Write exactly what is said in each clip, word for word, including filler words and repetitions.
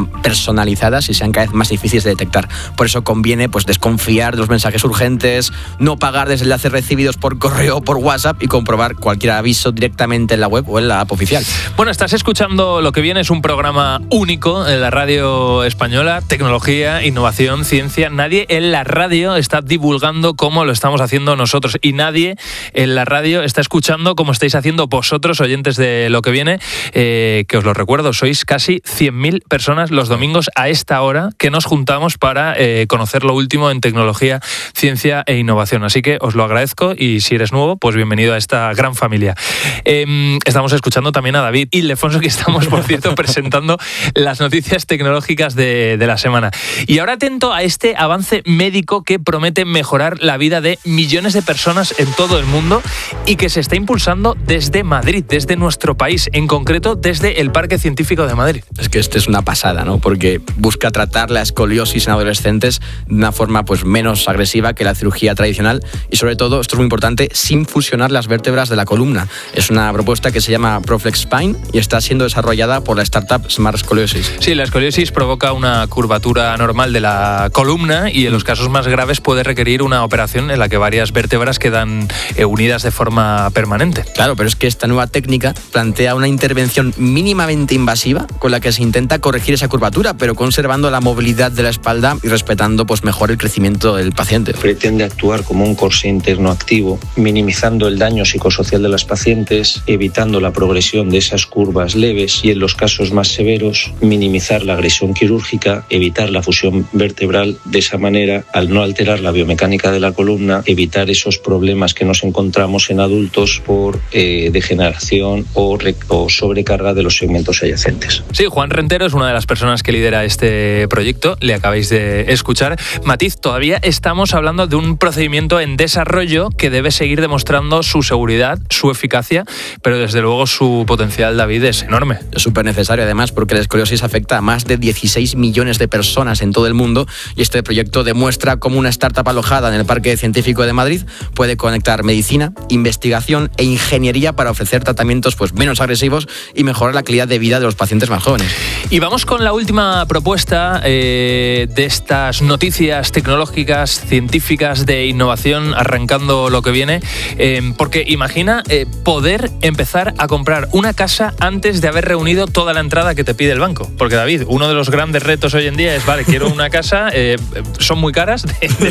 personalizadas y sean cada vez más difíciles de detectar. Por eso conviene pues desconfiar de los mensajes urgentes, no pagar desde enlaces recibidos por correo o por WhatsApp y comprobar cualquier aviso directamente en la web o en la app oficial. Bueno, estás escuchando Lo que viene, es un programa único en la radio española, tecnología, innovación, ciencia. Nadie en la radio está divulgando cómo lo estamos haciendo nosotros y nadie en la radio está escuchando como estáis haciendo vosotros, oyentes de Lo que viene, eh, que os lo recuerdo, sois casi cien mil personas los domingos a esta hora que nos juntamos para eh, conocer lo último en tecnología, ciencia e innovación. Así que os lo agradezco y si eres nuevo, pues bienvenido a esta gran familia. Eh, estamos escuchando también a David Ildefonso, que estamos, por cierto, presentando las noticias tecnológicas de, de la semana. Y ahora atento a este avance médico que promete mejorar la vida de millones de personas en todo el mundo y que se está impulsando desde Madrid, desde nuestro país, en concreto desde el Parque Científico de Madrid. Es que este es una pasada, ¿no? Porque busca tratar la escoliosis en adolescentes de una forma pues menos agresiva que la cirugía tradicional y sobre todo, esto es muy importante, sin fusionar las vértebras de la columna. Es una propuesta que se llama Proflex Spine y está siendo desarrollada por la startup Smart Scoliosis. Sí, la escoliosis provoca una curvatura anormal de la columna y en los casos más graves puede requerir una operación en la que varias vértebras quedan eh, unidas de forma permanente. Claro, pero es que esta nueva técnica plantea una intervención mínimamente invasiva con la que se intenta corregir esa curvatura, pero conservando la movilidad de la espalda y respetando pues mejor el crecimiento del paciente. Pretende actuar como un corsé interno activo, minimizando el daño psicosocial de las pacientes, evitando la progresión de esas curvas leves y en los casos más severos, minimizar la agresión quirúrgica, evitar la fusión vertebral. De esa manera, al no alterar la biomecánica de la columna, evitar esos problemas que nos encontramos en adultos por eh, degeneración o, re- o sobrecarga de los segmentos adyacentes. Sí, Juan Rentero es una de las personas que lidera este proyecto, le acabáis de escuchar. Matiz, todavía estamos hablando de un procedimiento en desarrollo que debe seguir demostrando su seguridad, su eficacia, pero desde luego su potencial, David, es enorme. Es súper necesario además porque la escoliosis afecta a más de dieciséis millones de personas en todo el mundo y este proyecto demuestra cómo una startup alojada en el Parque Científico de Madrid puede conectar medicina, investigación e ingeniería para ofrecer tratamientos pues, menos agresivos y mejorar la calidad de vida de los pacientes más jóvenes. Y vamos con la última propuesta eh, de estas noticias tecnológicas, científicas, de innovación, arrancando Lo que viene, eh, porque imagina eh, poder empezar a comprar una casa antes de haber reunido toda la entrada que te pide el banco. Porque, David, uno de los grandes retos hoy en día es, vale, quiero una casa, eh, son muy caras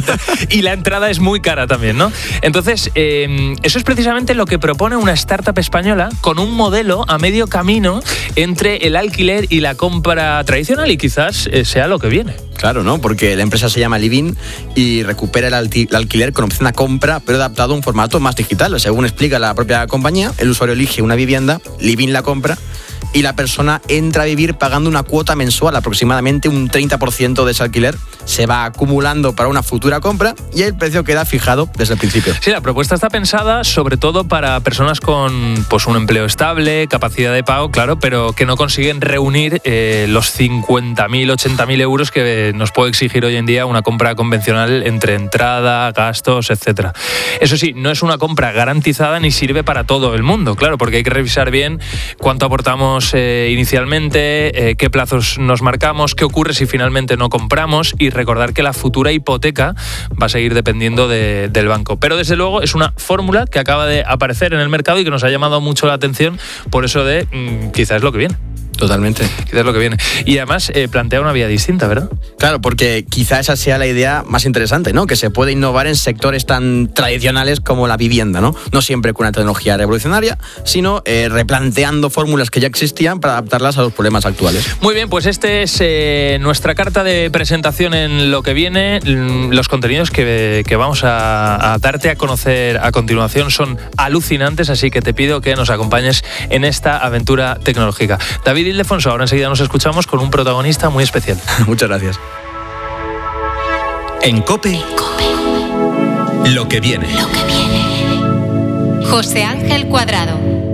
y la entrada es muy cara también, ¿no? Entonces, eh, eso es precisamente lo que propone una startup española con un modelo a medio camino entre el alquiler y la compra tradicional y quizás eh, sea lo que viene. Claro, ¿no? Porque la empresa se llama Livin y recupera el, alti- el alquiler con opción a compra, pero adaptado a un formato más digital. Según explica la propia compañía, el usuario elige una vivienda, Livin la compra y la persona entra a vivir pagando una cuota mensual, aproximadamente un treinta por ciento de ese alquiler se va acumulando para una futura compra y el precio queda fijado desde el principio. Sí, la propuesta está pensada sobre todo para personas con pues, un empleo estable, capacidad de pago, claro, pero que no consiguen reunir eh, los cincuenta mil, ochenta mil euros que nos puede exigir hoy en día una compra convencional entre entrada, gastos, etcétera. Eso sí, no es una compra garantizada ni sirve para todo el mundo, claro, porque hay que revisar bien cuánto aportamos Eh, inicialmente, eh, qué plazos nos marcamos, qué ocurre si finalmente no compramos y recordar que la futura hipoteca va a seguir dependiendo de, del banco. Pero desde luego es una fórmula que acaba de aparecer en el mercado y que nos ha llamado mucho la atención por eso de mmm, quizás es lo que viene. Totalmente. Quizás es lo que viene. Y además eh, plantea una vía distinta, ¿verdad? Claro, porque quizá esa sea la idea más interesante, ¿no? Que se puede innovar en sectores tan tradicionales como la vivienda, ¿no? No siempre con una tecnología revolucionaria, sino eh, replanteando fórmulas que ya existían para adaptarlas a los problemas actuales. Muy bien, pues este es eh, nuestra carta de presentación en Lo que viene. Los contenidos que, que vamos a, a darte a conocer a continuación son alucinantes, así que te pido que nos acompañes en esta aventura tecnológica. David Ildefonso, ahora enseguida nos escuchamos con un protagonista muy especial. Muchas gracias. En COPE, COPE. Lo que viene. Lo que viene. José Ángel Cuadrado.